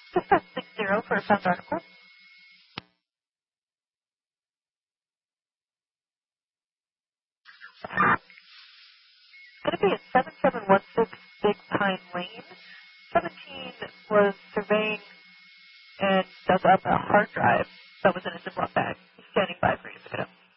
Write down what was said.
Dispatch 60 for a found article. It's going to be at 7716 Big Pine Lane. 17 was surveying and dug up a hard drive that was in a Ziploc bag. He's standing by for you to pick it up.